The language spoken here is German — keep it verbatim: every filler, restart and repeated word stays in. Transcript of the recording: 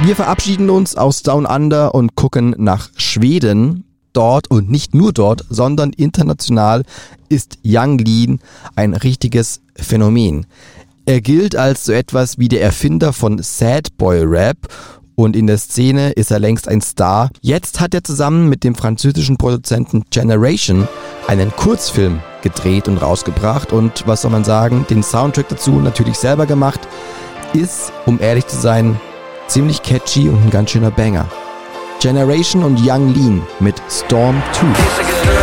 Wir verabschieden uns aus Down Under und gucken nach Schweden. Dort und nicht nur dort, sondern international ist Yung Lean ein richtiges Phänomen. Er gilt als so etwas wie der Erfinder von Sad Boy Rap und in der Szene ist er längst ein Star. Jetzt hat er zusammen mit dem französischen Produzenten Generation einen Kurzfilm gedreht und rausgebracht und was soll man sagen, den Soundtrack dazu natürlich selber gemacht, ist, um ehrlich zu sein, ziemlich catchy und ein ganz schöner Banger. Generation und Yung Lean mit Storm zwei.